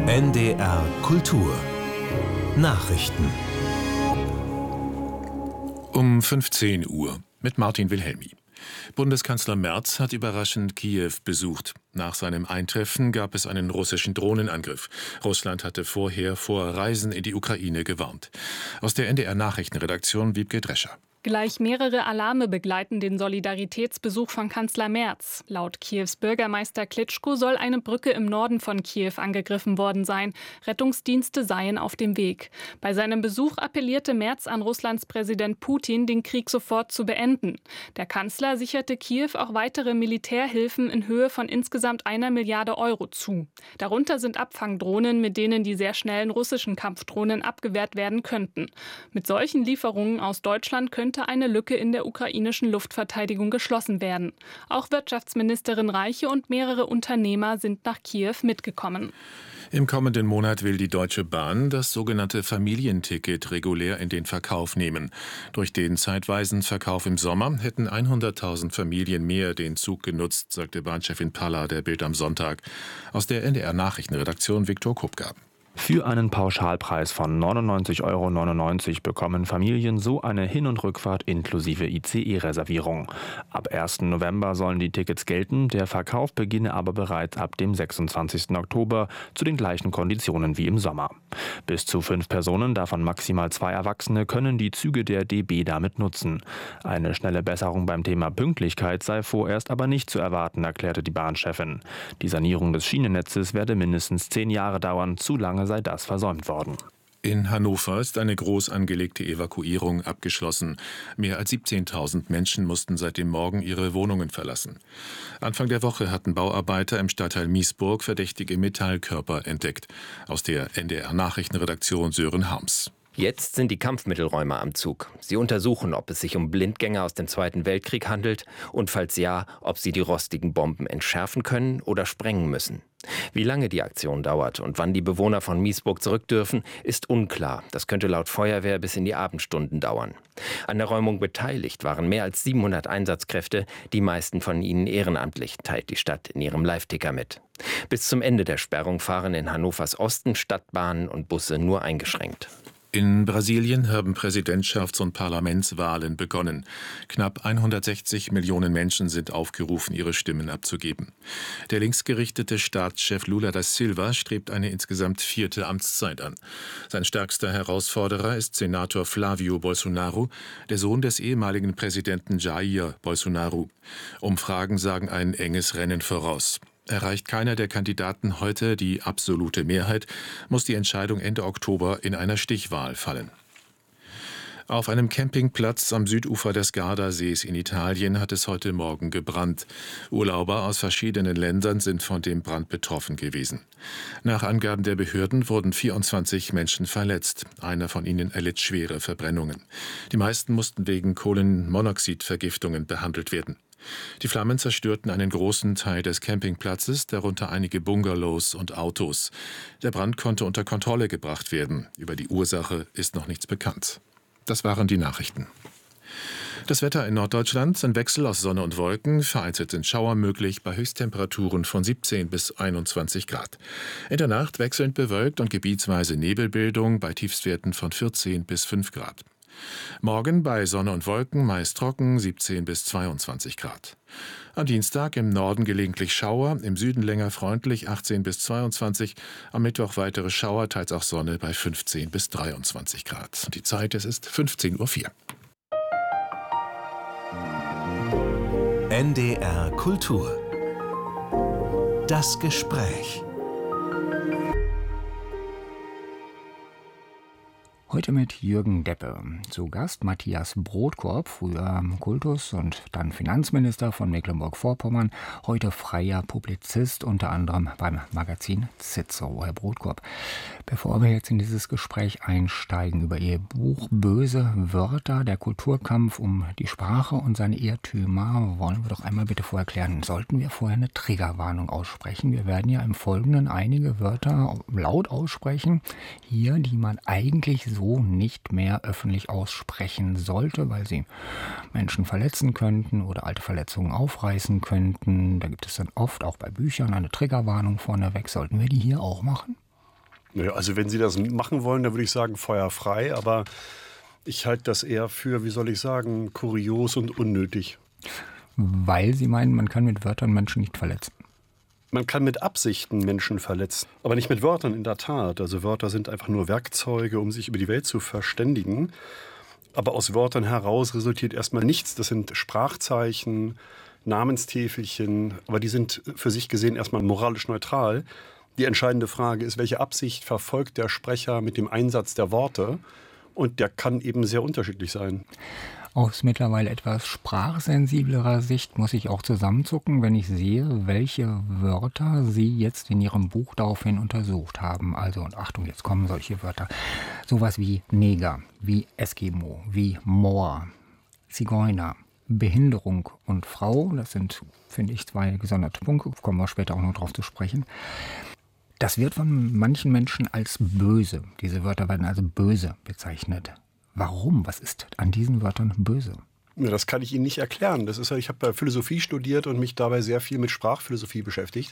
NDR Kultur Nachrichten um 15 Uhr mit Martin Wilhelmi. Bundeskanzler Merz hat überraschend Kiew besucht. Nach seinem Eintreffen gab es einen russischen Drohnenangriff. Russland hatte vorher vor Reisen in die Ukraine gewarnt. Aus der NDR-Nachrichtenredaktion Wiebke Drescher. Gleich mehrere Alarme begleiten den Solidaritätsbesuch von Kanzler Merz. Laut Kiews Bürgermeister Klitschko soll eine Brücke im Norden von Kiew angegriffen worden sein. Rettungsdienste seien auf dem Weg. Bei seinem Besuch appellierte Merz an Russlands Präsident Putin, den Krieg sofort zu beenden. Der Kanzler sicherte Kiew auch weitere Militärhilfen in Höhe von insgesamt 1 Milliarde Euro zu. Darunter sind Abfangdrohnen, mit denen die sehr schnellen russischen Kampfdrohnen abgewehrt werden könnten. Mit solchen Lieferungen aus Deutschland könnte eine Lücke in der ukrainischen Luftverteidigung geschlossen werden. Auch Wirtschaftsministerin Reiche und mehrere Unternehmer sind nach Kiew mitgekommen. Im kommenden Monat will die Deutsche Bahn das sogenannte Familienticket regulär in den Verkauf nehmen. Durch den zeitweisen Verkauf im Sommer hätten 100.000 Familien mehr den Zug genutzt, sagte Bahnchefin Palla der Bild am Sonntag. Aus der NDR-Nachrichtenredaktion Viktor Kupka. Für einen Pauschalpreis von 99,99 € bekommen Familien so eine Hin- und Rückfahrt inklusive ICE-Reservierung. Ab 1. November sollen die Tickets gelten, der Verkauf beginne aber bereits ab dem 26. Oktober zu den gleichen Konditionen wie im Sommer. Bis zu 5 Personen, davon maximal 2 Erwachsene, können die Züge der DB damit nutzen. Eine schnelle Besserung beim Thema Pünktlichkeit sei vorerst aber nicht zu erwarten, erklärte die Bahnchefin. Die Sanierung des Schienennetzes werde mindestens 10 Jahre dauern, zu lange sei das versäumt worden. In Hannover ist eine groß angelegte Evakuierung abgeschlossen. Mehr als 17.000 Menschen mussten seit dem Morgen ihre Wohnungen verlassen. Anfang der Woche hatten Bauarbeiter im Stadtteil Miesburg verdächtige Metallkörper entdeckt. Aus der NDR-Nachrichtenredaktion Sören Harms. Jetzt sind die Kampfmittelräumer am Zug. Sie untersuchen, ob es sich um Blindgänger aus dem Zweiten Weltkrieg handelt und falls ja, ob sie die rostigen Bomben entschärfen können oder sprengen müssen. Wie lange die Aktion dauert und wann die Bewohner von Miesburg zurück dürfen, ist unklar. Das könnte laut Feuerwehr bis in die Abendstunden dauern. An der Räumung beteiligt waren mehr als 700 Einsatzkräfte, die meisten von ihnen ehrenamtlich, teilt die Stadt in ihrem Live-Ticker mit. Bis zum Ende der Sperrung fahren in Hannovers Osten Stadtbahnen und Busse nur eingeschränkt. In Brasilien haben Präsidentschafts- und Parlamentswahlen begonnen. Knapp 160 Millionen Menschen sind aufgerufen, ihre Stimmen abzugeben. Der linksgerichtete Staatschef Lula da Silva strebt eine insgesamt 4. Amtszeit an. Sein stärkster Herausforderer ist Senator Flávio Bolsonaro, der Sohn des ehemaligen Präsidenten Jair Bolsonaro. Umfragen sagen ein enges Rennen voraus. Erreicht keiner der Kandidaten heute die absolute Mehrheit, muss die Entscheidung Ende Oktober in einer Stichwahl fallen. Auf einem Campingplatz am Südufer des Gardasees in Italien hat es heute Morgen gebrannt. Urlauber aus verschiedenen Ländern sind von dem Brand betroffen gewesen. Nach Angaben der Behörden wurden 24 Menschen verletzt. Einer von ihnen erlitt schwere Verbrennungen. Die meisten mussten wegen Kohlenmonoxidvergiftungen behandelt werden. Die Flammen zerstörten einen großen Teil des Campingplatzes, darunter einige Bungalows und Autos. Der Brand konnte unter Kontrolle gebracht werden. Über die Ursache ist noch nichts bekannt. Das waren die Nachrichten. Das Wetter in Norddeutschland, ein Wechsel aus Sonne und Wolken, vereinzelt sind Schauer möglich bei Höchsttemperaturen von 17 bis 21 Grad. In der Nacht wechselnd bewölkt und gebietsweise Nebelbildung bei Tiefstwerten von 14 bis 5 Grad. Morgen bei Sonne und Wolken meist trocken, 17 bis 22 Grad. Am Dienstag im Norden gelegentlich Schauer, im Süden länger freundlich, 18 bis 22. Am Mittwoch weitere Schauer, teils auch Sonne bei 15 bis 23 Grad. Die Zeit, es ist 15:04 Uhr. NDR Kultur Das Gespräch. Heute mit Jürgen Deppe. Zu Gast Matthias Brodkorb, früher Kultus- und dann Finanzminister von Mecklenburg-Vorpommern, heute freier Publizist, unter anderem beim Magazin Cicero. Herr Brodkorb, bevor wir jetzt in dieses Gespräch einsteigen über Ihr Buch Böse Wörter, der Kulturkampf um die Sprache und seine Irrtümer, wollen wir doch einmal bitte vorher klären, sollten wir vorher eine Triggerwarnung aussprechen? Wir werden ja im Folgenden einige Wörter laut aussprechen, hier, die man eigentlich so nicht mehr öffentlich aussprechen sollte, weil sie Menschen verletzen könnten oder alte Verletzungen aufreißen könnten. Da gibt es dann oft auch bei Büchern eine Triggerwarnung vorneweg. Sollten wir die hier auch machen? Naja, also wenn Sie das machen wollen, dann würde ich sagen feuerfrei, aber ich halte das eher für, wie soll ich sagen, kurios und unnötig. Weil Sie meinen, man kann mit Wörtern Menschen nicht verletzen. Man kann mit Absichten Menschen verletzen, aber nicht mit Wörtern in der Tat. Also Wörter sind einfach nur Werkzeuge, um sich über die Welt zu verständigen. Aber aus Wörtern heraus resultiert erstmal nichts. Das sind Sprachzeichen, Namenstäfelchen, aber die sind für sich gesehen erstmal moralisch neutral. Die entscheidende Frage ist, welche Absicht verfolgt der Sprecher mit dem Einsatz der Worte? Und der kann eben sehr unterschiedlich sein. Aus mittlerweile etwas sprachsensiblerer Sicht muss ich auch zusammenzucken, wenn ich sehe, welche Wörter Sie jetzt in Ihrem Buch daraufhin untersucht haben. Also, und Achtung, jetzt kommen solche Wörter. Sowas wie Neger, wie Eskimo, wie Moor, Zigeuner, Behinderung und Frau. Das sind, finde ich, zwei gesonderte Punkte. Kommen wir später auch noch drauf zu sprechen. Das wird von manchen Menschen als böse. Diese Wörter werden also böse bezeichnet. Warum? Was ist an diesen Wörtern böse? Ja, das kann ich Ihnen nicht erklären. Ich habe Philosophie studiert und mich dabei sehr viel mit Sprachphilosophie beschäftigt.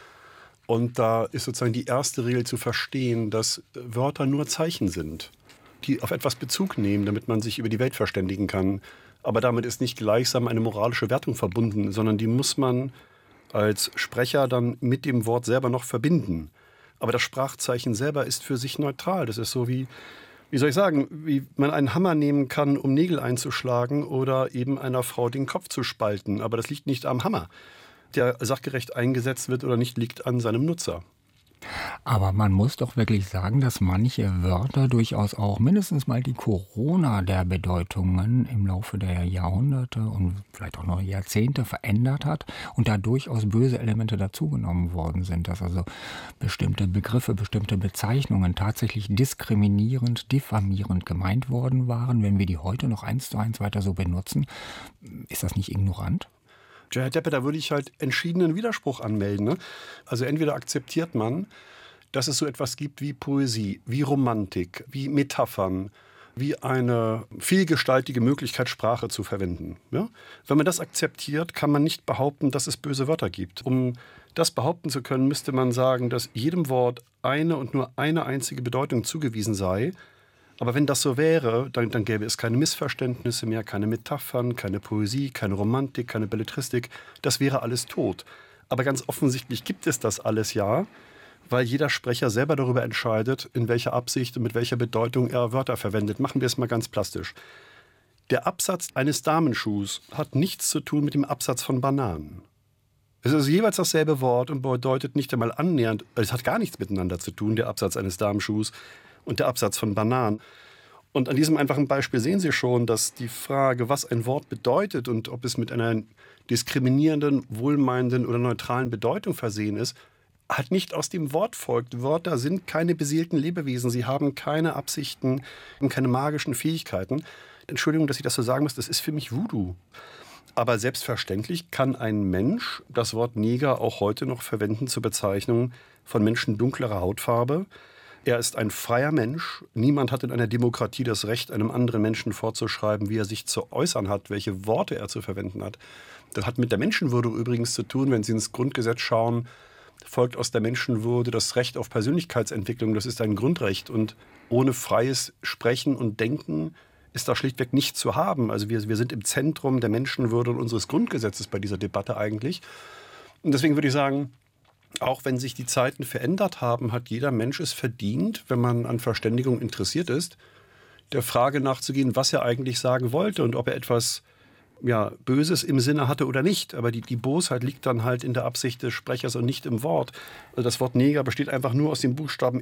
Und da ist sozusagen die erste Regel zu verstehen, dass Wörter nur Zeichen sind, die auf etwas Bezug nehmen, damit man sich über die Welt verständigen kann. Aber damit ist nicht gleichsam eine moralische Wertung verbunden, sondern die muss man als Sprecher dann mit dem Wort selber noch verbinden. Aber das Sprachzeichen selber ist für sich neutral. Das ist so wie soll ich sagen, wie man einen Hammer nehmen kann, um Nägel einzuschlagen oder eben einer Frau den Kopf zu spalten. Aber das liegt nicht am Hammer, der sachgerecht eingesetzt wird oder nicht, liegt an seinem Nutzer. Aber man muss doch wirklich sagen, dass manche Wörter durchaus auch mindestens mal die Corona der Bedeutungen im Laufe der Jahrhunderte und vielleicht auch noch Jahrzehnte verändert hat und da durchaus böse Elemente dazugenommen worden sind, dass also bestimmte Begriffe, bestimmte Bezeichnungen tatsächlich diskriminierend, diffamierend gemeint worden waren. Wenn wir die heute noch 1:1 weiter so benutzen, ist das nicht ignorant? Ja, Herr Deppe, da würde ich halt entschiedenen Widerspruch anmelden. Ne? Also entweder akzeptiert man, dass es so etwas gibt wie Poesie, wie Romantik, wie Metaphern, wie eine vielgestaltige Möglichkeit, Sprache zu verwenden. Ja? Wenn man das akzeptiert, kann man nicht behaupten, dass es böse Wörter gibt. Um das behaupten zu können, müsste man sagen, dass jedem Wort eine und nur eine einzige Bedeutung zugewiesen sei. Aber wenn das so wäre, dann gäbe es keine Missverständnisse mehr, keine Metaphern, keine Poesie, keine Romantik, keine Belletristik. Das wäre alles tot. Aber ganz offensichtlich gibt es das alles ja, weil jeder Sprecher selber darüber entscheidet, in welcher Absicht und mit welcher Bedeutung er Wörter verwendet. Machen wir es mal ganz plastisch. Der Absatz eines Damenschuhs hat nichts zu tun mit dem Absatz von Bananen. Es ist jeweils dasselbe Wort und bedeutet nicht einmal annähernd, es hat gar nichts miteinander zu tun, der Absatz eines Damenschuhs und der Absatz von Bananen. Und an diesem einfachen Beispiel sehen Sie schon, dass die Frage, was ein Wort bedeutet und ob es mit einer diskriminierenden, wohlmeinenden oder neutralen Bedeutung versehen ist, halt nicht aus dem Wort folgt. Wörter sind keine beseelten Lebewesen. Sie haben keine Absichten, keine magischen Fähigkeiten. Entschuldigung, dass ich das so sagen muss, das ist für mich Voodoo. Aber selbstverständlich kann ein Mensch das Wort Neger auch heute noch verwenden zur Bezeichnung von Menschen dunklerer Hautfarbe. Er ist ein freier Mensch. Niemand hat in einer Demokratie das Recht, einem anderen Menschen vorzuschreiben, wie er sich zu äußern hat, welche Worte er zu verwenden hat. Das hat mit der Menschenwürde übrigens zu tun, wenn Sie ins Grundgesetz schauen, folgt aus der Menschenwürde das Recht auf Persönlichkeitsentwicklung. Das ist ein Grundrecht. Und ohne freies Sprechen und Denken ist da schlichtweg nichts zu haben. Also wir sind im Zentrum der Menschenwürde und unseres Grundgesetzes bei dieser Debatte eigentlich. Und deswegen würde ich sagen, auch wenn sich die Zeiten verändert haben, hat jeder Mensch es verdient, wenn man an Verständigung interessiert ist, der Frage nachzugehen, was er eigentlich sagen wollte und ob er etwas Böses im Sinne hatte oder nicht. Aber die Bosheit liegt dann halt in der Absicht des Sprechers und nicht im Wort. Also das Wort Neger besteht einfach nur aus den Buchstaben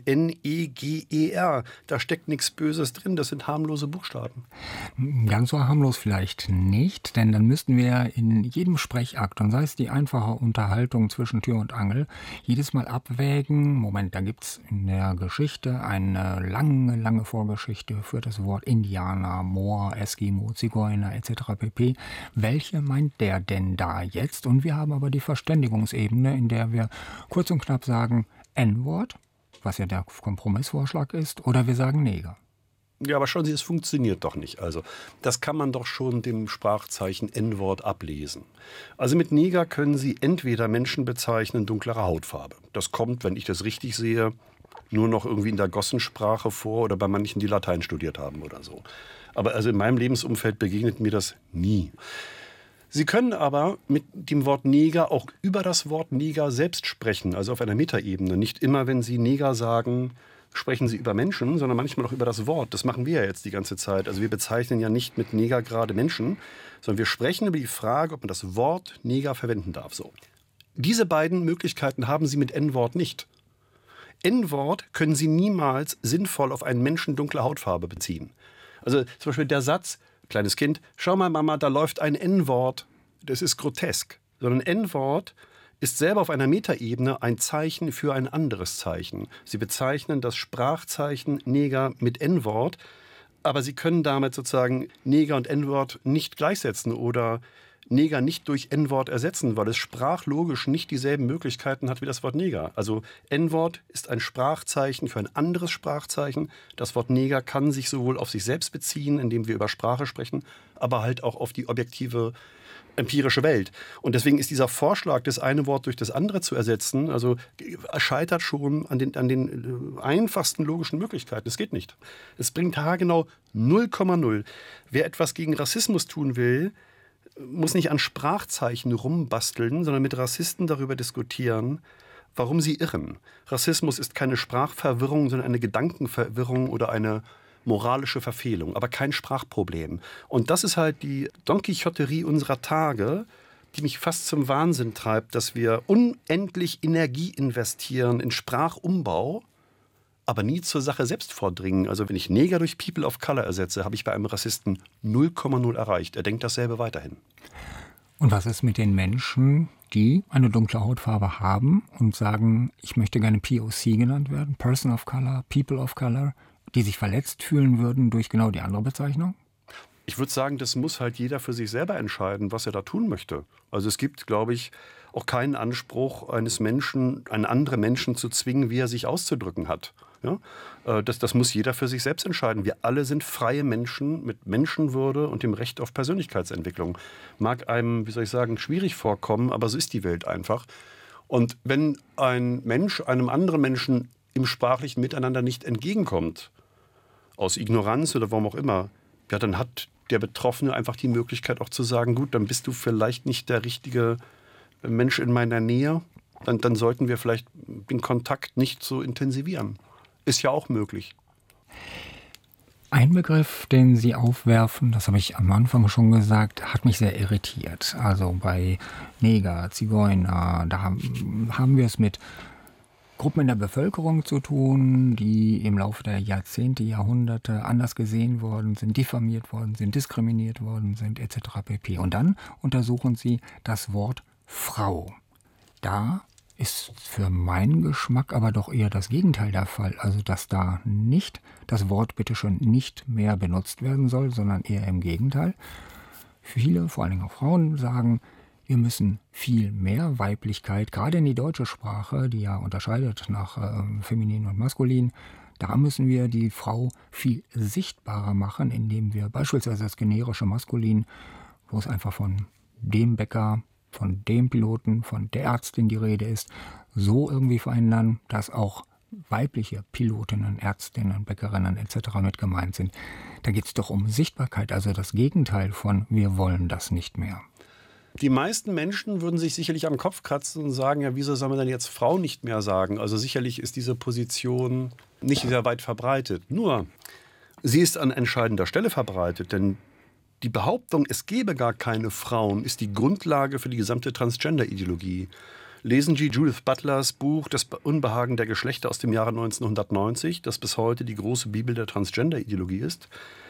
N-E-G-E-R. Da steckt nichts Böses drin, das sind harmlose Buchstaben. Ganz so harmlos vielleicht nicht, denn dann müssten wir in jedem Sprechakt, und sei es die einfache Unterhaltung zwischen Tür und Angel, jedes Mal abwägen, Moment, da gibt es in der Geschichte eine lange, lange Vorgeschichte für das Wort Indianer, Moor, Eskimo, Zigeuner etc. pp. Welche meint der denn da jetzt? Und wir haben aber die Verständigungsebene, in der wir kurz und knapp sagen N-Wort, was ja der Kompromissvorschlag ist, oder wir sagen Neger. Ja, aber schauen Sie, es funktioniert doch nicht. Also das kann man doch schon dem Sprachzeichen N-Wort ablesen. Also mit Neger können Sie entweder Menschen bezeichnen dunklerer Hautfarbe. Das kommt, wenn ich das richtig sehe, nur noch irgendwie in der Gossensprache vor oder bei manchen, die Latein studiert haben oder so. Aber also in meinem Lebensumfeld begegnet mir das nie. Sie können aber mit dem Wort Neger auch über das Wort Neger selbst sprechen, also auf einer Metaebene. Nicht immer, wenn Sie Neger sagen, sprechen Sie über Menschen, sondern manchmal auch über das Wort. Das machen wir ja jetzt die ganze Zeit. Also wir bezeichnen ja nicht mit Neger gerade Menschen, sondern wir sprechen über die Frage, ob man das Wort Neger verwenden darf. So. Diese beiden Möglichkeiten haben Sie mit N-Wort nicht. N-Wort können Sie niemals sinnvoll auf einen Menschen dunkler Hautfarbe beziehen. Also zum Beispiel der Satz, kleines Kind, schau mal Mama, da läuft ein N-Wort. Das ist grotesk. Sondern N-Wort ist selber auf einer Metaebene ein Zeichen für ein anderes Zeichen. Sie bezeichnen das Sprachzeichen Neger mit N-Wort, aber Sie können damit sozusagen Neger und N-Wort nicht gleichsetzen oder Neger nicht durch N-Wort ersetzen, weil es sprachlogisch nicht dieselben Möglichkeiten hat wie das Wort Neger. Also N-Wort ist ein Sprachzeichen für ein anderes Sprachzeichen. Das Wort Neger kann sich sowohl auf sich selbst beziehen, indem wir über Sprache sprechen, aber halt auch auf die objektive empirische Welt. Und deswegen ist dieser Vorschlag, das eine Wort durch das andere zu ersetzen, also scheitert schon an den einfachsten logischen Möglichkeiten. Es geht nicht. Es bringt haargenau 0,0. Wer etwas gegen Rassismus tun will, muss nicht an Sprachzeichen rumbasteln, sondern mit Rassisten darüber diskutieren, warum sie irren. Rassismus ist keine Sprachverwirrung, sondern eine Gedankenverwirrung oder eine moralische Verfehlung, aber kein Sprachproblem. Und das ist halt die Don Quixoterie unserer Tage, die mich fast zum Wahnsinn treibt, dass wir unendlich Energie investieren in Sprachumbau, aber nie zur Sache selbst vordringen. Also wenn ich Neger durch People of Color ersetze, habe ich bei einem Rassisten 0,0 erreicht. Er denkt dasselbe weiterhin. Und was ist mit den Menschen, die eine dunkle Hautfarbe haben und sagen, ich möchte gerne POC genannt werden, Person of Color, People of Color, die sich verletzt fühlen würden durch genau die andere Bezeichnung? Ich würde sagen, das muss halt jeder für sich selber entscheiden, was er da tun möchte. Also es gibt, glaube ich, auch keinen Anspruch eines Menschen, einen anderen Menschen zu zwingen, wie er sich auszudrücken hat. Ja? Das muss jeder für sich selbst entscheiden. Wir alle sind freie Menschen mit Menschenwürde und dem Recht auf Persönlichkeitsentwicklung. Mag einem, wie soll ich sagen, schwierig vorkommen, aber so ist die Welt einfach. Und wenn ein Mensch einem anderen Menschen im sprachlichen Miteinander nicht entgegenkommt, aus Ignoranz oder warum auch immer, ja, dann hat der Betroffene einfach die Möglichkeit auch zu sagen, gut, dann bist du vielleicht nicht der richtige Mensch in meiner Nähe, dann sollten wir vielleicht den Kontakt nicht so intensivieren. Ist ja auch möglich. Ein Begriff, den Sie aufwerfen, das habe ich am Anfang schon gesagt, hat mich sehr irritiert. Also bei Neger, Zigeuner, da haben wir es mit Gruppen in der Bevölkerung zu tun, die im Laufe der Jahrzehnte, Jahrhunderte anders gesehen worden sind, diffamiert worden sind, diskriminiert worden sind, etc. pp. Und dann untersuchen Sie das Wort Frau. Da ist für meinen Geschmack aber doch eher das Gegenteil der Fall. Also dass da nicht das Wort bitteschön nicht mehr benutzt werden soll, sondern eher im Gegenteil. Viele, vor allen Dingen auch Frauen, sagen, wir müssen viel mehr Weiblichkeit, gerade in die deutsche Sprache, die ja unterscheidet nach feminin und maskulin, da müssen wir die Frau viel sichtbarer machen, indem wir beispielsweise das generische Maskulin, wo es einfach von dem Bäcker, von dem Piloten, von der Ärztin die Rede ist, so irgendwie verändern, dass auch weibliche Pilotinnen, Ärztinnen, Bäckerinnen etc. mit gemeint sind. Da geht es doch um Sichtbarkeit, also das Gegenteil von wir wollen das nicht mehr. Die meisten Menschen würden sich sicherlich am Kopf kratzen und sagen, ja, wieso soll man denn jetzt Frau nicht mehr sagen? Also sicherlich ist diese Position nicht sehr weit verbreitet. Nur, sie ist an entscheidender Stelle verbreitet, denn die Behauptung, es gebe gar keine Frauen, ist die Grundlage für die gesamte Transgender-Ideologie. Lesen Sie Judith Butlers Buch Das Unbehagen der Geschlechter aus dem Jahre 1990, das bis heute die große Bibel der Transgender-Ideologie ist.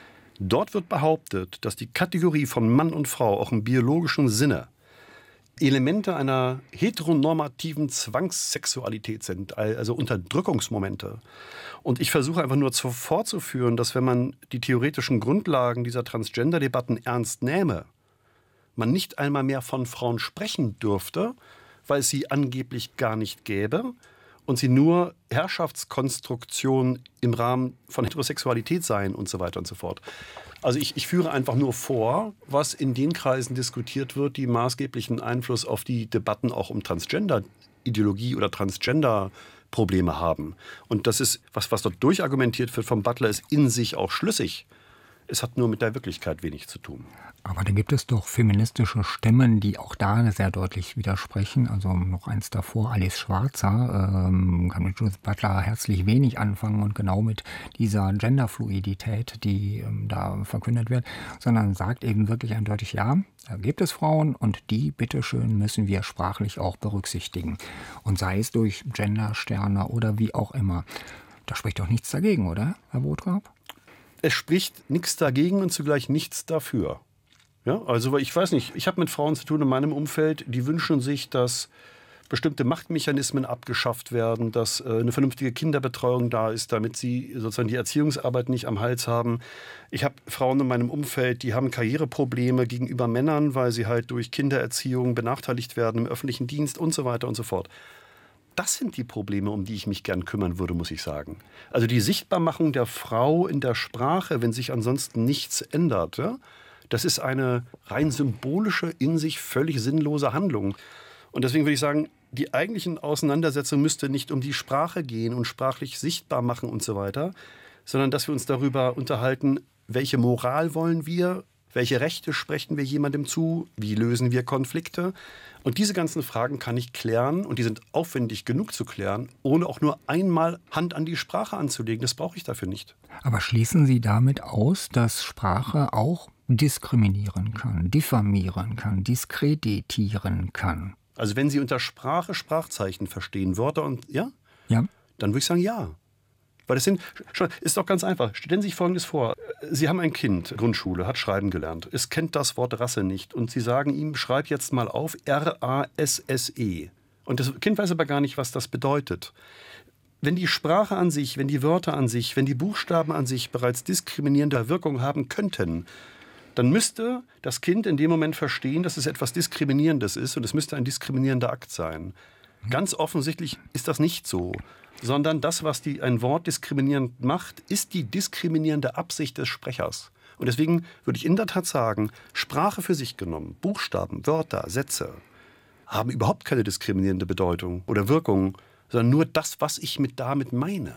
Dort wird behauptet, dass die Kategorie von Mann und Frau auch im biologischen Sinne Elemente einer heteronormativen Zwangssexualität sind, also Unterdrückungsmomente. Und ich versuche einfach nur vorzuführen, dass wenn man die theoretischen Grundlagen dieser Transgender-Debatten ernst nähme, man nicht einmal mehr von Frauen sprechen dürfte, weil es sie angeblich gar nicht gäbe und sie nur Herrschaftskonstruktion im Rahmen von Heterosexualität seien und so weiter und so fort. Also ich führe einfach nur vor, was in den Kreisen diskutiert wird, die maßgeblichen Einfluss auf die Debatten auch um Transgender-Ideologie oder Transgender Probleme haben. Und das ist, was dort durchargumentiert wird vom Butler, ist in sich auch schlüssig. Es hat nur mit der Wirklichkeit wenig zu tun. Aber da gibt es doch feministische Stimmen, die auch da sehr deutlich widersprechen. Also noch eins davor, Alice Schwarzer, kann mit Judith Butler herzlich wenig anfangen und genau mit dieser Genderfluidität, die da verkündet wird, sondern sagt eben wirklich eindeutig, ja, da gibt es Frauen und die, bitteschön, müssen wir sprachlich auch berücksichtigen. Und sei es durch Gendersterne oder wie auch immer. Da spricht doch nichts dagegen, oder, Herr Brotkorb? Es spricht nichts dagegen und zugleich nichts dafür. Ja, also ich weiß nicht, ich habe mit Frauen zu tun in meinem Umfeld, die wünschen sich, dass bestimmte Machtmechanismen abgeschafft werden, dass eine vernünftige Kinderbetreuung da ist, damit sie sozusagen die Erziehungsarbeit nicht am Hals haben. Ich habe Frauen in meinem Umfeld, die haben Karriereprobleme gegenüber Männern, weil sie halt durch Kindererziehung benachteiligt werden im öffentlichen Dienst und so weiter und so fort. Das sind die Probleme, um die ich mich gern kümmern würde, muss ich sagen. Also die Sichtbarmachung der Frau in der Sprache, wenn sich ansonsten nichts ändert, ja? Das ist eine rein symbolische, in sich völlig sinnlose Handlung. Und deswegen würde ich sagen, die eigentlichen Auseinandersetzung müsste nicht um die Sprache gehen und sprachlich sichtbar machen und so weiter, sondern dass wir uns darüber unterhalten, welche Moral wollen wir, welche Rechte sprechen wir jemandem zu, wie lösen wir Konflikte. Und diese ganzen Fragen kann ich klären und die sind aufwendig genug zu klären, ohne auch nur einmal Hand an die Sprache anzulegen. Das brauche ich dafür nicht. Aber schließen Sie damit aus, dass Sprache auch diskriminieren kann, diffamieren kann, diskreditieren kann? Also wenn Sie unter Sprache Sprachzeichen verstehen, Wörter und ja, Ja. dann würde ich sagen ja. Weil das ist doch ganz einfach. Stellen Sie sich Folgendes vor. Sie haben ein Kind, Grundschule, hat schreiben gelernt. Es kennt das Wort Rasse nicht. Und Sie sagen ihm, schreib jetzt mal auf R-A-S-S-E. Und das Kind weiß aber gar nicht, was das bedeutet. Wenn die Sprache an sich, wenn die Wörter an sich, wenn die Buchstaben an sich bereits diskriminierende Wirkung haben könnten, dann müsste das Kind in dem Moment verstehen, dass es etwas Diskriminierendes ist und es müsste ein diskriminierender Akt sein. Ganz offensichtlich ist das nicht so, sondern das, was ein Wort diskriminierend macht, ist die diskriminierende Absicht des Sprechers. Und deswegen würde ich in der Tat sagen, Sprache für sich genommen, Buchstaben, Wörter, Sätze, haben überhaupt keine diskriminierende Bedeutung oder Wirkung, sondern nur das, was ich damit meine.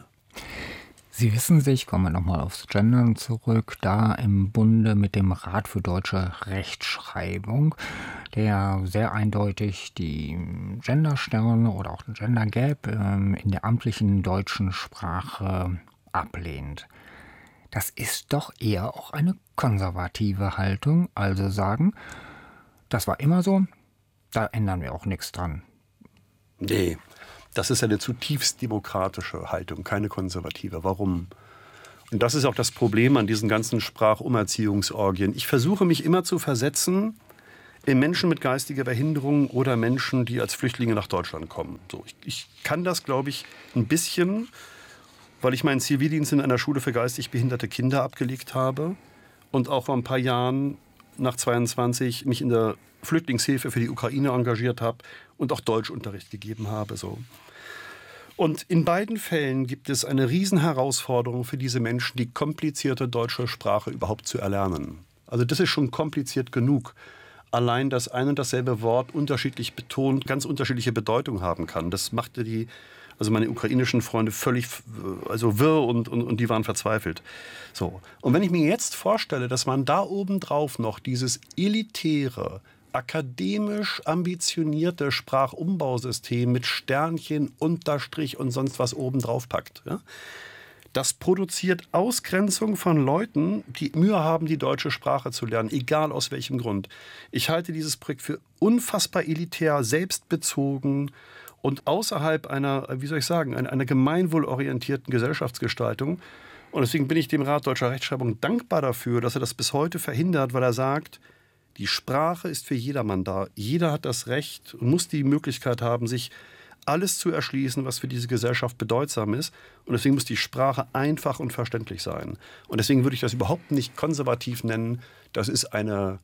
Sie wissen sich, kommen wir nochmal aufs Gendern zurück, da im Bunde mit dem Rat für deutsche Rechtschreibung, der sehr eindeutig die Gendersterne oder auch den Gender Gap in der amtlichen deutschen Sprache ablehnt. Das ist doch eher auch eine konservative Haltung, also sagen, das war immer so, da ändern wir auch nichts dran. Nee. Das ist eine zutiefst demokratische Haltung, keine konservative. Warum? Und das ist auch das Problem an diesen ganzen Sprachumerziehungsorgien. Ich versuche mich immer zu versetzen in Menschen mit geistiger Behinderung oder Menschen, die als Flüchtlinge nach Deutschland kommen. So, ich kann das, glaube ich, ein bisschen, weil ich meinen Zivildienst in einer Schule für geistig behinderte Kinder abgelegt habe und auch vor ein paar Jahren nach 22 mich in der Flüchtlingshilfe für die Ukraine engagiert habe und auch Deutschunterricht gegeben habe. So. Und in beiden Fällen gibt es eine Riesenherausforderung für diese Menschen, die komplizierte deutsche Sprache überhaupt zu erlernen. Also das ist schon kompliziert genug. Allein, dass ein und dasselbe Wort unterschiedlich betont, ganz unterschiedliche Bedeutung haben kann. Das machte meine ukrainischen Freunde völlig wirr und die waren verzweifelt. So. Und wenn ich mir jetzt vorstelle, dass man da obendrauf noch dieses elitäre, akademisch ambitionierte Sprachumbausystem mit Sternchen, Unterstrich und sonst was obendrauf packt, ja? Das produziert Ausgrenzung von Leuten, die Mühe haben, die deutsche Sprache zu lernen, egal aus welchem Grund. Ich halte dieses Projekt für unfassbar elitär, selbstbezogen und außerhalb einer gemeinwohlorientierten Gesellschaftsgestaltung. Und deswegen bin ich dem Rat Deutscher Rechtschreibung dankbar dafür, dass er das bis heute verhindert, weil er sagt, die Sprache ist für jedermann da. Jeder hat das Recht und muss die Möglichkeit haben, sich alles zu erschließen, was für diese Gesellschaft bedeutsam ist. Und deswegen muss die Sprache einfach und verständlich sein. Und deswegen würde ich das überhaupt nicht konservativ nennen. Das ist eine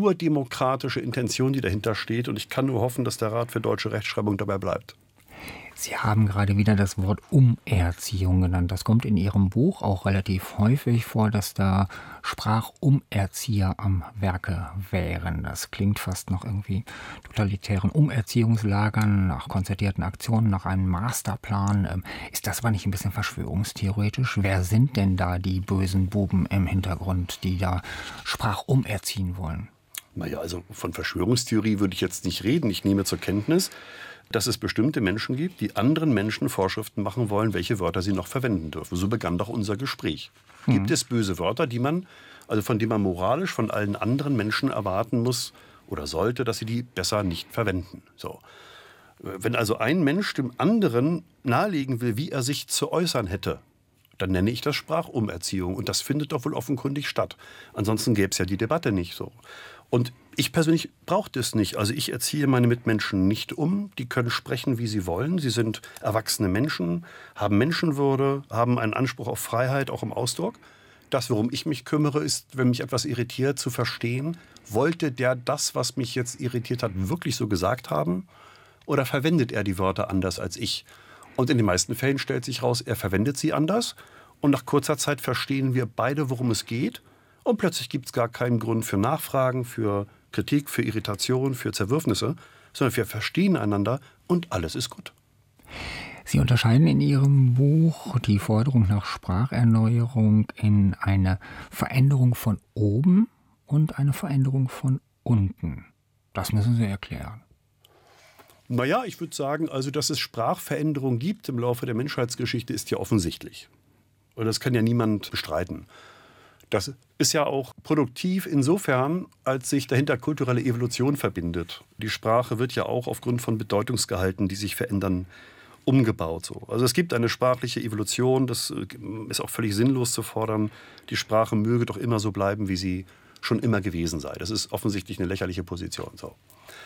urdemokratische Intention, die dahinter steht. Und ich kann nur hoffen, dass der Rat für deutsche Rechtschreibung dabei bleibt. Sie haben gerade wieder das Wort Umerziehung genannt. Das kommt in Ihrem Buch auch relativ häufig vor, dass da Sprachumerzieher am Werke wären. Das klingt fast nach irgendwie totalitären Umerziehungslagern, nach konzertierten Aktionen, nach einem Masterplan. Ist das aber nicht ein bisschen verschwörungstheoretisch? Wer sind denn da die bösen Buben im Hintergrund, die da sprachumerziehen wollen? Naja, also von Verschwörungstheorie würde ich jetzt nicht reden. Ich nehme zur Kenntnis, dass es bestimmte Menschen gibt, die anderen Menschen Vorschriften machen wollen, welche Wörter sie noch verwenden dürfen. So begann doch unser Gespräch. Gibt es böse Wörter, von denen man moralisch von allen anderen Menschen erwarten muss oder sollte, dass sie die besser nicht verwenden? So. Wenn also ein Mensch dem anderen nahelegen will, wie er sich zu äußern hätte, dann nenne ich das Sprachumerziehung. Und das findet doch wohl offenkundig statt. Ansonsten gäbe es ja die Debatte nicht so. Und ich persönlich brauche das nicht. Also ich erziehe meine Mitmenschen nicht um. Die können sprechen, wie sie wollen. Sie sind erwachsene Menschen, haben Menschenwürde, haben einen Anspruch auf Freiheit, auch im Ausdruck. Das, worum ich mich kümmere, ist, wenn mich etwas irritiert, zu verstehen, wollte der das, was mich jetzt irritiert hat, wirklich so gesagt haben? Oder verwendet er die Wörter anders als ich? Und in den meisten Fällen stellt sich raus, er verwendet sie anders. Und nach kurzer Zeit verstehen wir beide, worum es geht. Und plötzlich gibt es gar keinen Grund für Nachfragen, für Kritik, für Irritation, für Zerwürfnisse, sondern wir verstehen einander und alles ist gut. Sie unterscheiden in Ihrem Buch die Forderung nach Spracherneuerung in eine Veränderung von oben und eine Veränderung von unten. Das müssen Sie erklären. Naja, ich würde sagen, also, dass es Sprachveränderungen gibt im Laufe der Menschheitsgeschichte, ist ja offensichtlich. Und das kann ja niemand bestreiten. Das ist ja auch produktiv insofern, als sich dahinter kulturelle Evolution verbindet. Die Sprache wird ja auch aufgrund von Bedeutungsgehalten, die sich verändern, umgebaut. So. Also es gibt eine sprachliche Evolution, das ist auch völlig sinnlos zu fordern, die Sprache möge doch immer so bleiben, wie sie schon immer gewesen sei. Das ist offensichtlich eine lächerliche Position. So.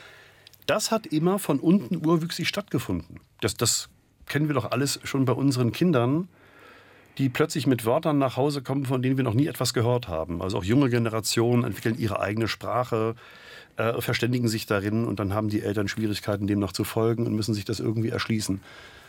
Das hat immer von unten urwüchsig stattgefunden. Das kennen wir doch alles schon bei unseren Kindern, die plötzlich mit Wörtern nach Hause kommen, von denen wir noch nie etwas gehört haben. Also auch junge Generationen entwickeln ihre eigene Sprache, verständigen sich darin und dann haben die Eltern Schwierigkeiten, dem noch zu folgen und müssen sich das irgendwie erschließen.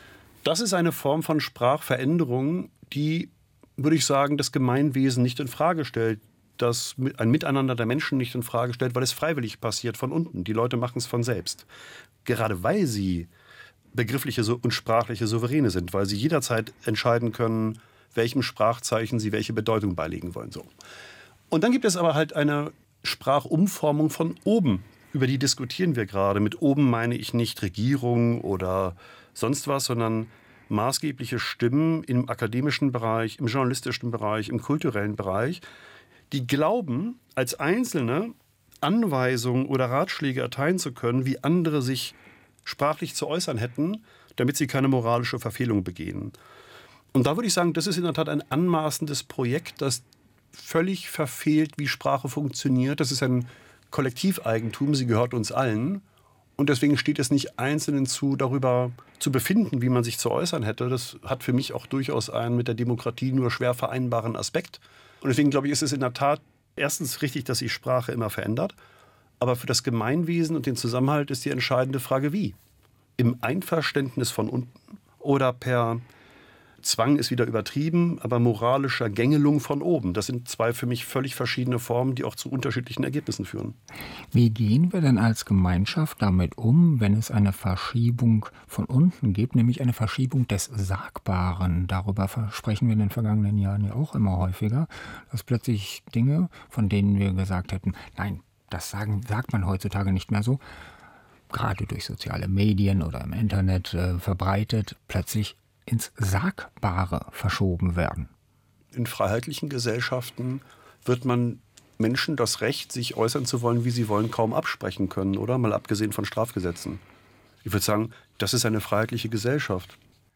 Das ist eine Form von Sprachveränderung, die, würde ich sagen, das Gemeinwesen nicht in Frage stellt, das ein Miteinander der Menschen nicht in Frage stellt, weil es freiwillig passiert von unten. Die Leute machen es von selbst. Gerade weil sie begriffliche und sprachliche Souveräne sind, weil sie jederzeit entscheiden können, welchem Sprachzeichen sie welche Bedeutung beilegen wollen. So. Und dann gibt es aber halt eine Sprachumformung von oben. Über die diskutieren wir gerade. Mit oben meine ich nicht Regierung oder sonst was, sondern maßgebliche Stimmen im akademischen Bereich, im journalistischen Bereich, im kulturellen Bereich, die glauben, als Einzelne Anweisungen oder Ratschläge erteilen zu können, wie andere sich sprachlich zu äußern hätten, damit sie keine moralische Verfehlung begehen. Und da würde ich sagen, das ist in der Tat ein anmaßendes Projekt, das völlig verfehlt, wie Sprache funktioniert. Das ist ein Kollektiveigentum, sie gehört uns allen. Und deswegen steht es nicht Einzelnen zu, darüber zu befinden, wie man sich zu äußern hätte. Das hat für mich auch durchaus einen mit der Demokratie nur schwer vereinbaren Aspekt. Und deswegen glaube ich, ist es in der Tat erstens richtig, dass sich Sprache immer verändert. Aber für das Gemeinwesen und den Zusammenhalt ist die entscheidende Frage, wie? Im Einverständnis von unten oder per Zwang ist wieder übertrieben, aber moralischer Gängelung von oben. Das sind zwei für mich völlig verschiedene Formen, die auch zu unterschiedlichen Ergebnissen führen. Wie gehen wir denn als Gemeinschaft damit um, wenn es eine Verschiebung von unten gibt, nämlich eine Verschiebung des Sagbaren? Darüber sprechen wir in den vergangenen Jahren ja auch immer häufiger, dass plötzlich Dinge, von denen wir gesagt hätten, nein, das sagt man heutzutage nicht mehr so, gerade durch soziale Medien oder im Internet verbreitet, plötzlich ins Sagbare verschoben werden. In freiheitlichen Gesellschaften wird man Menschen das Recht, sich äußern zu wollen, wie sie wollen, kaum absprechen können, oder? Mal abgesehen von Strafgesetzen. Ich würde sagen, das ist eine freiheitliche Gesellschaft.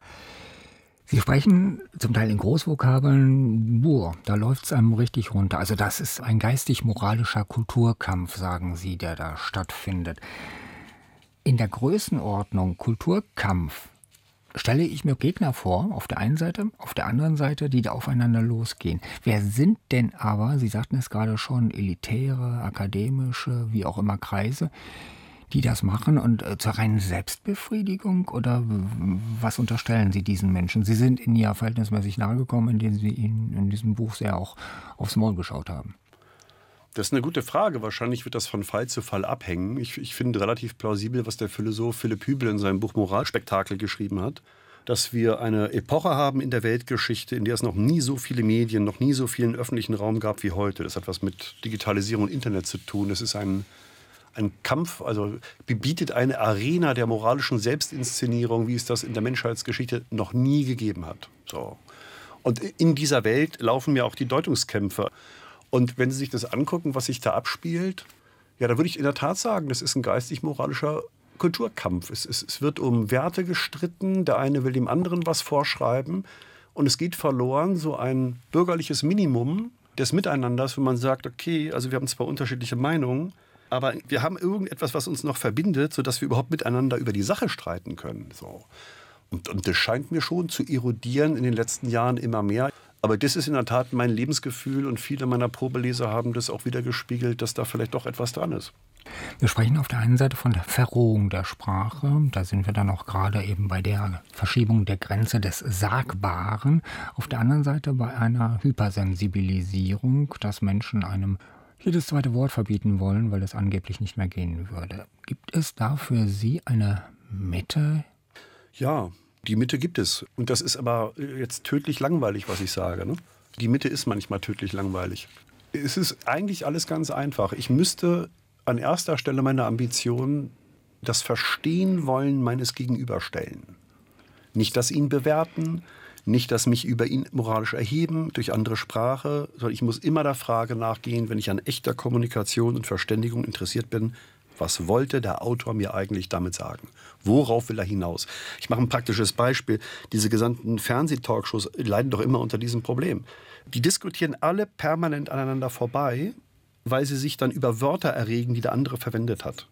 Sie sprechen zum Teil in Großvokabeln, da läuft es einem richtig runter. Also das ist ein geistig-moralischer Kulturkampf, sagen Sie, der da stattfindet. In der Größenordnung Kulturkampf stelle ich mir Gegner vor, auf der einen Seite, auf der anderen Seite, die da aufeinander losgehen. Wer sind denn aber, Sie sagten es gerade schon, elitäre, akademische, wie auch immer Kreise, die das machen und zur reinen Selbstbefriedigung? Oder was unterstellen Sie diesen Menschen? Sie sind Ihnen ja verhältnismäßig nahe gekommen, indem Sie ihnen in diesem Buch sehr auch aufs Maul geschaut haben. Das ist eine gute Frage. Wahrscheinlich wird das von Fall zu Fall abhängen. Ich finde relativ plausibel, was der Philosoph Philipp Hübel in seinem Buch Moralspektakel geschrieben hat, dass wir eine Epoche haben in der Weltgeschichte, in der es noch nie so viele Medien, noch nie so vielen öffentlichen Raum gab wie heute. Das hat was mit Digitalisierung und Internet zu tun. Das ist ein Kampf, also bietet eine Arena der moralischen Selbstinszenierung, wie es das in der Menschheitsgeschichte noch nie gegeben hat. So. Und in dieser Welt laufen ja auch die Deutungskämpfe. Und wenn Sie sich das angucken, was sich da abspielt, ja, da würde ich in der Tat sagen, das ist ein geistig-moralischer Kulturkampf. Es wird um Werte gestritten, der eine will dem anderen was vorschreiben und es geht verloren so ein bürgerliches Minimum des Miteinanders, wo man sagt, okay, also wir haben zwar unterschiedliche Meinungen, aber wir haben irgendetwas, was uns noch verbindet, sodass wir überhaupt miteinander über die Sache streiten können. So. Und das scheint mir schon zu erodieren in den letzten Jahren immer mehr. Aber das ist in der Tat mein Lebensgefühl und viele meiner Probeleser haben das auch wieder gespiegelt, dass da vielleicht doch etwas dran ist. Wir sprechen auf der einen Seite von der Verrohung der Sprache. Da sind wir dann auch gerade eben bei der Verschiebung der Grenze des Sagbaren. Auf der anderen Seite bei einer Hypersensibilisierung, dass Menschen einem jedes zweite Wort verbieten wollen, weil es angeblich nicht mehr gehen würde. Gibt es da für Sie eine Mitte? Ja, die Mitte gibt es. Und das ist aber jetzt tödlich langweilig, was ich sage. Ne? Die Mitte ist manchmal tödlich langweilig. Es ist eigentlich alles ganz einfach. Ich müsste an erster Stelle meine Ambition das Verstehen wollen meines Gegenübers stellen. Nicht das ihn bewerten, nicht das mich über ihn moralisch erheben durch andere Sprache, sondern ich muss immer der Frage nachgehen, wenn ich an echter Kommunikation und Verständigung interessiert bin, was wollte der Autor mir eigentlich damit sagen? Worauf will er hinaus? Ich mache ein praktisches Beispiel. Diese gesamten Fernsehtalkshows leiden doch immer unter diesem Problem. Die diskutieren alle permanent aneinander vorbei, weil sie sich dann über Wörter erregen, die der andere verwendet hat.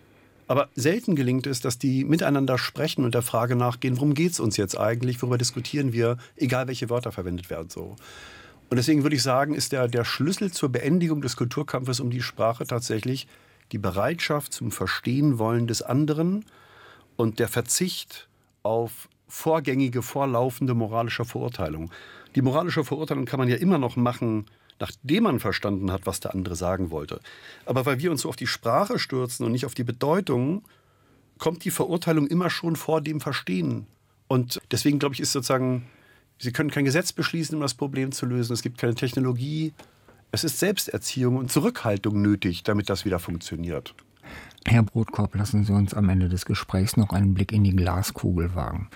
Aber selten gelingt es, dass die miteinander sprechen und der Frage nachgehen, worum geht es uns jetzt eigentlich, worüber diskutieren wir, egal welche Wörter verwendet werden. So. Und deswegen würde ich sagen, ist der Schlüssel zur Beendigung des Kulturkampfes um die Sprache tatsächlich die Bereitschaft zum Verstehen wollen des anderen und der Verzicht auf vorgängige, vorlaufende moralische Verurteilung. Die moralische Verurteilung kann man ja immer noch machen, nachdem man verstanden hat, was der andere sagen wollte. Aber weil wir uns so auf die Sprache stürzen und nicht auf die Bedeutung, kommt die Verurteilung immer schon vor dem Verstehen. Und deswegen, glaube ich, ist sozusagen, Sie können kein Gesetz beschließen, um das Problem zu lösen. Es gibt keine Technologie. Es ist Selbsterziehung und Zurückhaltung nötig, damit das wieder funktioniert. Herr Brodkorb, lassen Sie uns am Ende des Gesprächs noch einen Blick in die Glaskugel wagen.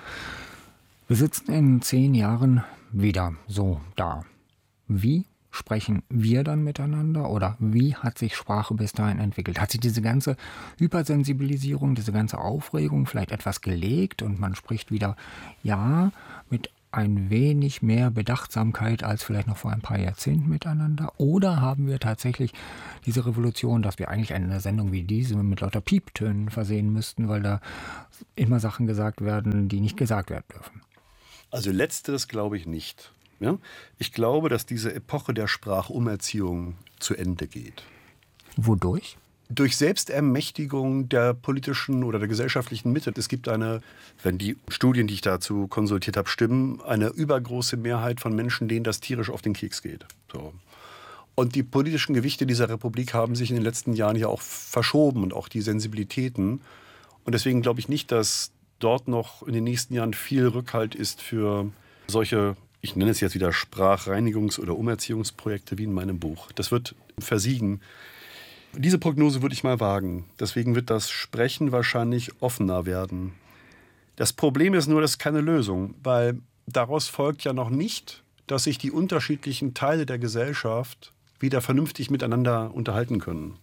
Wir sitzen in 10 Jahren wieder so da. Wie sprechen wir dann miteinander oder wie hat sich Sprache bis dahin entwickelt? Hat sich diese ganze Hypersensibilisierung, diese ganze Aufregung vielleicht etwas gelegt und man spricht wieder, ja, mit ein wenig mehr Bedachtsamkeit als vielleicht noch vor ein paar Jahrzehnten miteinander? Oder haben wir tatsächlich diese Revolution, dass wir eigentlich eine Sendung wie diese mit lauter Pieptönen versehen müssten, weil da immer Sachen gesagt werden, die nicht gesagt werden dürfen? Also letzteres glaube ich nicht. Ja? Ich glaube, dass diese Epoche der Sprachumerziehung zu Ende geht. Wodurch? Durch Selbstermächtigung der politischen oder der gesellschaftlichen Mitte. Es gibt wenn die Studien, die ich dazu konsultiert habe, stimmen, eine übergroße Mehrheit von Menschen, denen das tierisch auf den Keks geht. So. Und die politischen Gewichte dieser Republik haben sich in den letzten Jahren ja auch verschoben und auch die Sensibilitäten. Und deswegen glaube ich nicht, dass dort noch in den nächsten Jahren viel Rückhalt ist für solche, ich nenne es jetzt wieder Sprachreinigungs- oder Umerziehungsprojekte wie in meinem Buch. Das wird versiegen. Diese Prognose würde ich mal wagen. Deswegen wird das Sprechen wahrscheinlich offener werden. Das Problem ist nur, das ist keine Lösung, weil daraus folgt ja noch nicht, dass sich die unterschiedlichen Teile der Gesellschaft wieder vernünftig miteinander unterhalten können.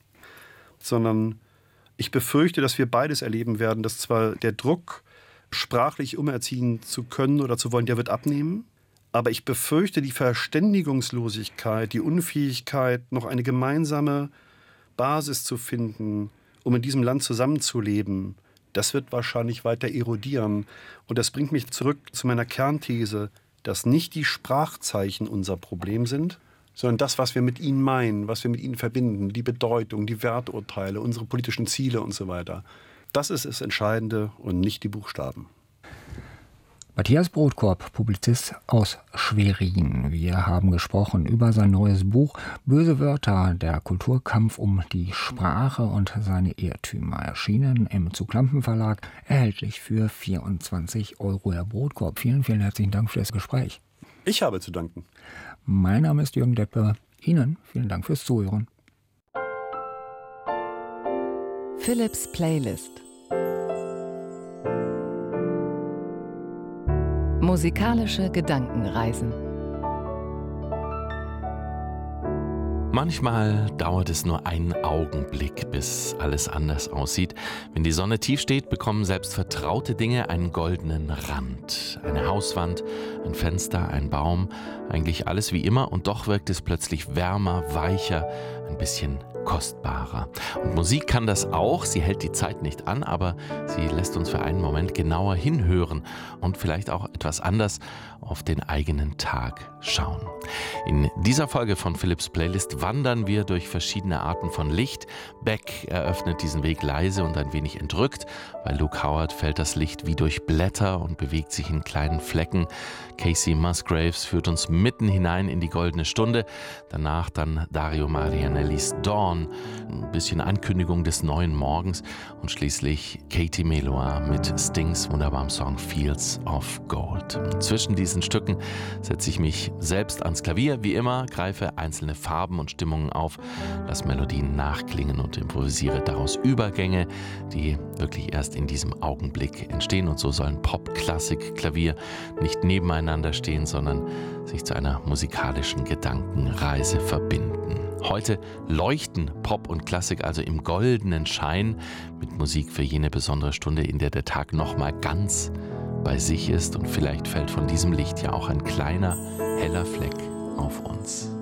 Sondern ich befürchte, dass wir beides erleben werden, dass zwar der Druck, sprachlich umerziehen zu können oder zu wollen, der wird abnehmen, aber ich befürchte, die Verständigungslosigkeit, die Unfähigkeit, noch eine gemeinsame Basis zu finden, um in diesem Land zusammenzuleben, das wird wahrscheinlich weiter erodieren. Und das bringt mich zurück zu meiner Kernthese, dass nicht die Sprachzeichen unser Problem sind, sondern das, was wir mit ihnen meinen, was wir mit ihnen verbinden, die Bedeutung, die Werturteile, unsere politischen Ziele und so weiter. Das ist das Entscheidende und nicht die Buchstaben. Matthias Brodkorb, Publizist aus Schwerin. Wir haben gesprochen über sein neues Buch Böse Wörter, der Kulturkampf um die Sprache und seine Irrtümer. Erschienen im Zuglampen Verlag, erhältlich für 24 €. Herr Brodkorb, vielen, vielen herzlichen Dank für das Gespräch. Ich habe zu danken. Mein Name ist Jürgen Deppe. Ihnen vielen Dank fürs Zuhören. Philips Playlist. Musikalische Gedankenreisen. Manchmal dauert es nur einen Augenblick, bis alles anders aussieht. Wenn die Sonne tief steht, bekommen selbst vertraute Dinge einen goldenen Rand. Eine Hauswand, ein Fenster, ein Baum, eigentlich alles wie immer und doch wirkt es plötzlich wärmer, weicher, ein bisschen kostbarer. Und Musik kann das auch, sie hält die Zeit nicht an, aber sie lässt uns für einen Moment genauer hinhören und vielleicht auch etwas anders auf den eigenen Tag schauen. In dieser Folge von Philips Playlist wandern wir durch verschiedene Arten von Licht. Beck eröffnet diesen Weg leise und ein wenig entrückt. Bei Luke Howard fällt das Licht wie durch Blätter und bewegt sich in kleinen Flecken. Casey Musgraves führt uns mitten hinein in die goldene Stunde. Danach dann Dario Marianellis Dawn, ein bisschen Ankündigung des neuen Morgens und schließlich Katie Melua mit Stings wunderbarem Song Fields of Gold. Zwischen diesen Stücken setze ich mich selbst ans Klavier, wie immer, greife einzelne Farben und Stimmungen auf, lasse Melodien nachklingen und improvisiere daraus Übergänge, die wirklich erst in diesem Augenblick entstehen. Und so sollen Pop, Klassik, Klavier nicht nebeneinander stehen, sondern sich zu einer musikalischen Gedankenreise verbinden. Heute leuchten Pop und Klassik also im goldenen Schein mit Musik für jene besondere Stunde, in der der Tag nochmal ganz bei sich ist, und vielleicht fällt von diesem Licht ja auch ein kleiner, heller Fleck auf uns.